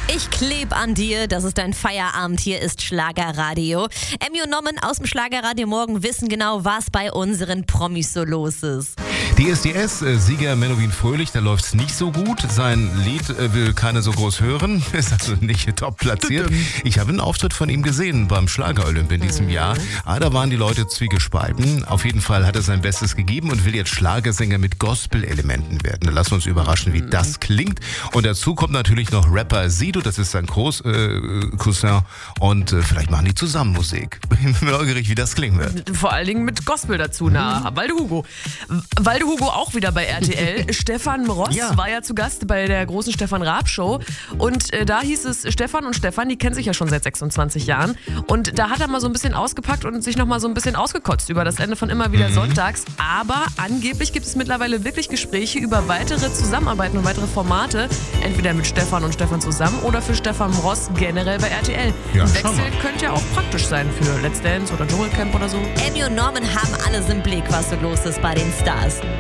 Ich kleb an dir, das ist dein Feierabend, hier ist Schlagerradio. Emmy und Norman aus dem Schlagerradio Morgen wissen genau, was bei unseren Promis so los ist. Die SDS-Sieger Menowin Fröhlich, da läuft's nicht so gut. Sein Lied will keiner so groß hören, ist also nicht top platziert. Ich habe einen Auftritt von ihm gesehen beim Schlager-Olymp in diesem Jahr. Da waren die Leute zwiegespalten. Auf jeden Fall hat er sein Bestes gegeben und will jetzt Schlagersänger mit Gospel-Elementen werden. Da lassen wir uns überraschen, wie das klingt. Und dazu kommt natürlich noch Rapper Sido, das ist sein Cousin. Und vielleicht machen die zusammen Musik. Bin neugierig, wie das klingen wird. Vor allen Dingen mit Gospel dazu. Walde Hugo auch wieder bei RTL. Stefan Ross war ja zu Gast bei der großen Stefan Raab Show. Und da hieß es, Stefan und Stefan, die kennen sich ja schon seit 26 Jahren. Und da hat er mal so ein bisschen ausgepackt und sich noch mal so ein bisschen ausgekotzt über das Ende von Immer wieder sonntags. Aber angeblich gibt es mittlerweile wirklich Gespräche über weitere Zusammenarbeiten und weitere Formate. Entweder mit Stefan und Stefan zusammen oder für Stefan Ross generell bei RTL. Ja, Ein Wechsel könnte ja auch praktisch sein für Let's Dance oder Dschungelcamp oder so. Emmy und Norman haben alles im Blick, was so los ist bei den Stars.